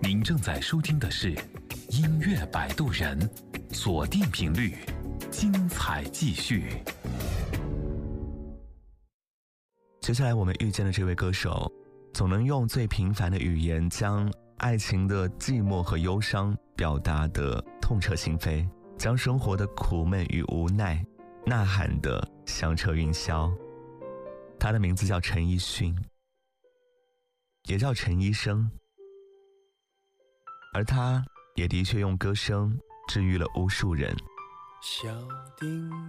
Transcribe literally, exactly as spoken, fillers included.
您正在收听的是音乐摆渡人，锁定频率，精彩继续。 接下来我们遇见的这位歌手，总能用最平凡的语言将爱情的寂寞和忧伤表达得痛彻心扉，将生活的苦闷与无奈呐喊得响彻云霄。他的名字叫陈奕迅，也叫陈医生，而他也的确用歌声治愈了无数人。 小叮